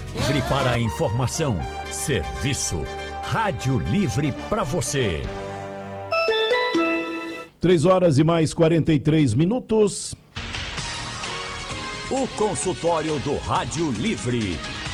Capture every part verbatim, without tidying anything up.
Livre para a informação, serviço. Rádio Livre para você. Três horas e mais quarenta e três minutos. O consultório do Rádio Livre.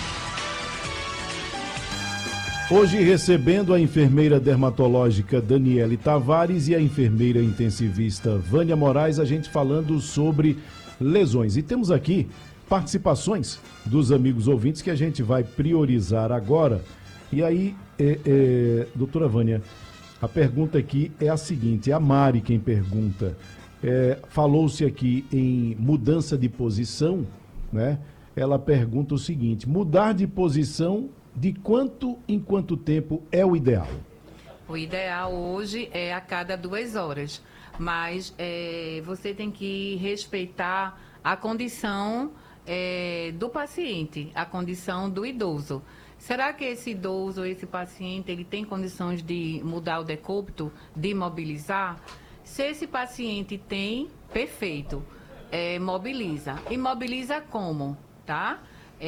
Hoje recebendo a enfermeira dermatológica Daniele Tavares e a enfermeira intensivista Vânia Moraes, a gente falando sobre lesões. E temos aqui participações dos amigos ouvintes que a gente vai priorizar agora. E aí, é, é, doutora Vânia, a pergunta aqui é a seguinte, é a Mari quem pergunta. É, falou-se aqui em mudança de posição, né? Ela pergunta o seguinte, mudar de posição de quanto em quanto tempo é o ideal? O ideal hoje é a cada duas horas, mas é, você tem que respeitar a condição é, do paciente, a condição do idoso. Será que esse idoso, esse paciente, ele tem condições de mudar o decúbito, de mobilizar? Se esse paciente tem, perfeito, é, mobiliza. E mobiliza como, tá?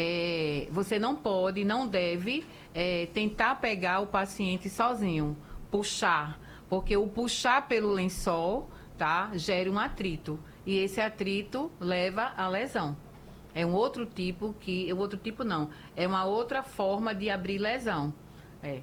É, você não pode, não deve é, tentar pegar o paciente sozinho, puxar, porque o puxar pelo lençol, tá, gera um atrito e esse atrito leva à lesão. É um outro tipo que, outro tipo não, é uma outra forma de abrir lesão. É.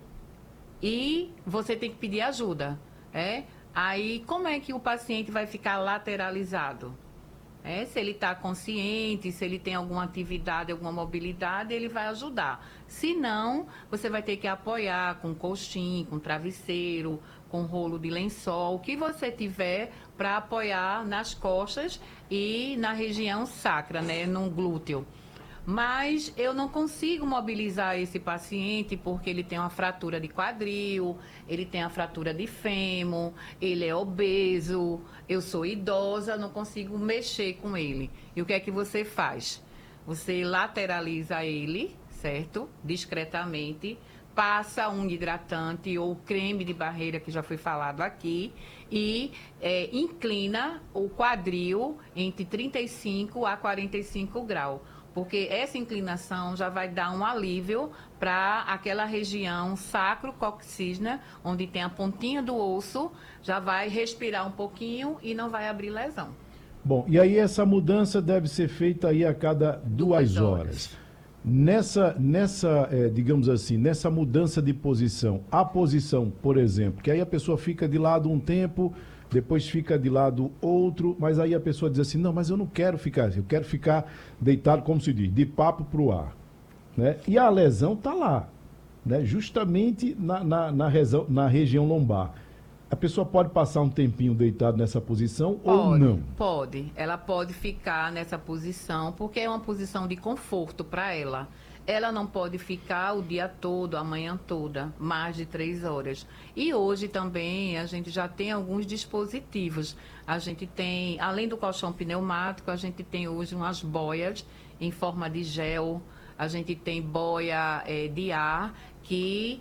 E você tem que pedir ajuda, é? Aí como é que o paciente vai ficar lateralizado? É, se ele está consciente, se ele tem alguma atividade, alguma mobilidade, ele vai ajudar. Se não, você vai ter que apoiar com colchim, com travesseiro, com rolo de lençol, o que você tiver para apoiar nas costas e na região sacra, né, no glúteo. Mas eu não consigo mobilizar esse paciente porque ele tem uma fratura de quadril, ele tem a fratura de fêmur, ele é obeso, eu sou idosa, não consigo mexer com ele. E o que é que você faz? Você lateraliza ele, certo? Discretamente, passa um hidratante ou creme de barreira, que já foi falado aqui, e é, inclina o quadril entre trinta e cinco a quarenta e cinco graus. Porque essa inclinação já vai dar um alívio para aquela região sacro-coxígea, onde tem a pontinha do osso, já vai respirar um pouquinho e não vai abrir lesão. Bom, e aí essa mudança deve ser feita aí a cada duas, duas horas. horas. Nessa, nessa é, digamos assim, nessa mudança de posição, a posição, por exemplo, que aí a pessoa fica de lado um tempo, depois fica de lado outro, mas aí a pessoa diz assim, não, mas eu não quero ficar assim, eu quero ficar deitado, como se diz, de papo para o ar. Né? E a lesão está lá, né? Justamente na, na, na, resão, na região lombar. A pessoa pode passar um tempinho deitado nessa posição pode, ou não? Pode, ela pode ficar nessa posição, porque é uma posição de conforto para ela. Ela não pode ficar o dia todo, a manhã toda, mais de três horas. E hoje também a gente já tem alguns dispositivos. A gente tem, além do colchão pneumático, a gente tem hoje umas boias em forma de gel. A gente tem boia é, de ar que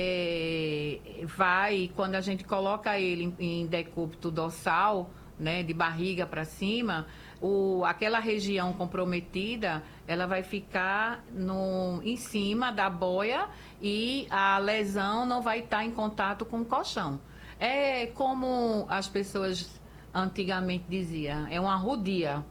é, vai, quando a gente coloca ele em, em decúbito dorsal, né, de barriga para cima, o, aquela região comprometida, ela vai ficar no, em cima da boia e a lesão não vai estar em contato com o colchão. É como as pessoas antigamente diziam, é uma rodia.